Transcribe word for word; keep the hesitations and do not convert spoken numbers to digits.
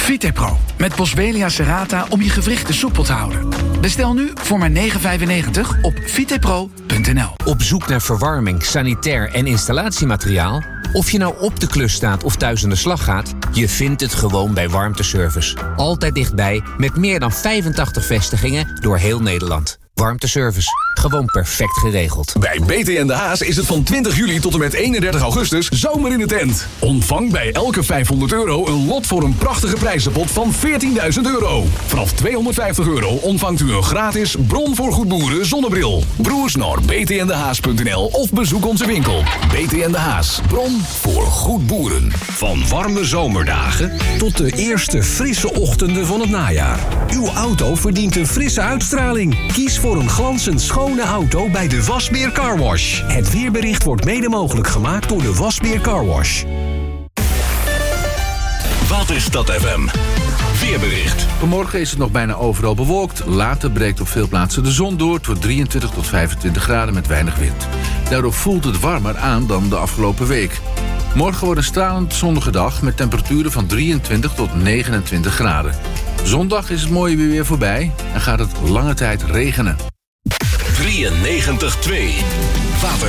Vitepro met Boswellia serrata om je gewrichten soepel te houden. Bestel nu voor maar negen vijfennegentig op vitepro punt n l. Op zoek naar verwarming, sanitair en installatiemateriaal? Of je nou op de klus staat of thuis aan de slag gaat, je vindt het gewoon bij Warmteservice. Altijd dichtbij, met meer dan vijfentachtig vestigingen door heel Nederland. Warmteservice. Gewoon perfect geregeld. Bij B T en de Haas is het van twintig juli tot en met eenendertig augustus zomer in de tent. Ontvang bij elke vijfhonderd euro een lot voor een prachtige prijzenpot van veertienduizend euro. Vanaf tweehonderdvijftig euro ontvangt u een gratis Bron voor Goedboeren zonnebril. Broers naar b t n de haas punt n l of bezoek onze winkel. B T en de Haas. Bron voor goed boeren. Van warme zomerdagen tot de eerste frisse ochtenden van het najaar. Uw auto verdient een frisse uitstraling. Kies voor een glanzend schone auto bij de Wasbeer Car Wash. Het weerbericht wordt mede mogelijk gemaakt door de Wasbeer Car Wash. Waterstad F M. Weerbericht. Vanmorgen is het nog bijna overal bewolkt. Later breekt op veel plaatsen de zon door. Het wordt drieëntwintig tot vijfentwintig graden met weinig wind. Daardoor voelt het warmer aan dan de afgelopen week. Morgen wordt een stralend zonnige dag met temperaturen van drieëntwintig tot negenentwintig graden. Zondag is het mooie weer weer voorbij en gaat het lange tijd regenen. drieënnegentig komma twee. Water.